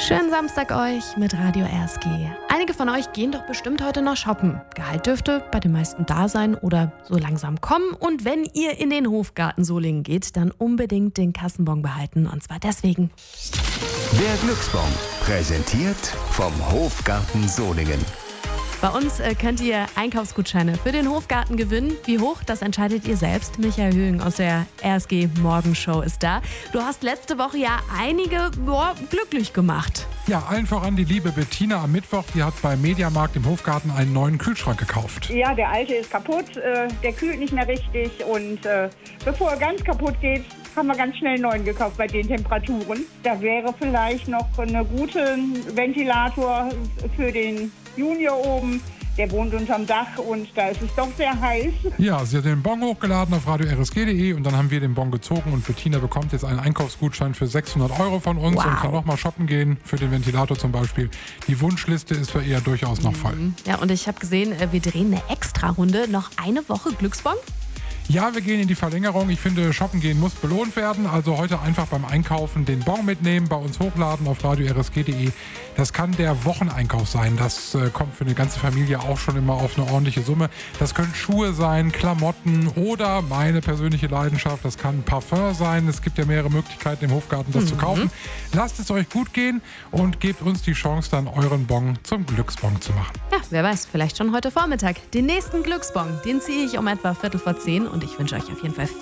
Schönen Samstag euch mit Radio RSG. Einige von euch gehen doch bestimmt heute noch shoppen. Gehalt dürfte bei den meisten da sein oder so langsam kommen. Und wenn ihr in den Hofgarten Solingen geht, dann unbedingt den Kassenbon behalten. Und zwar deswegen. Der Glücksbon, präsentiert vom Hofgarten Solingen. Bei uns könnt ihr Einkaufsgutscheine für den Hofgarten gewinnen. Wie hoch, das entscheidet ihr selbst. Michael Höhing aus der RSG Morgenshow ist da. Du hast letzte Woche ja einige glücklich gemacht. Ja, allen voran die liebe Bettina am Mittwoch. Die hat beim Mediamarkt im Hofgarten einen neuen Kühlschrank gekauft. Ja, der alte ist kaputt, der kühlt nicht mehr richtig und bevor er ganz kaputt geht, haben wir ganz schnell einen neuen gekauft bei den Temperaturen. Da wäre vielleicht noch eine gute Ventilator für den Junior oben. Der wohnt unterm Dach und da ist es doch sehr heiß. Ja, sie hat den Bon hochgeladen auf radio-rsg.de und dann haben wir den Bon gezogen und Bettina bekommt jetzt einen Einkaufsgutschein für 600 € von uns und kann nochmal shoppen gehen, für den Ventilator zum Beispiel. Die Wunschliste ist für ihr durchaus noch voll. Ja, und ich habe gesehen, wir drehen eine Extra-Runde. Noch eine Woche Glücksbon? Ja, wir gehen in die Verlängerung. Ich finde, shoppen gehen muss belohnt werden. Also heute einfach beim Einkaufen den Bon mitnehmen, bei uns hochladen auf radio-rsg.de. Das kann der Wocheneinkauf sein. Das kommt für eine ganze Familie auch schon immer auf eine ordentliche Summe. Das können Schuhe sein, Klamotten oder meine persönliche Leidenschaft, das kann Parfum sein. Es gibt ja mehrere Möglichkeiten im Hofgarten, das zu kaufen. Lasst es euch gut gehen und gebt uns die Chance, dann euren Bon zum Glücksbon zu machen. Ja, wer weiß, vielleicht schon heute Vormittag. Den nächsten Glücksbon, den ziehe ich um etwa 10:15 und ich wünsche euch auf jeden Fall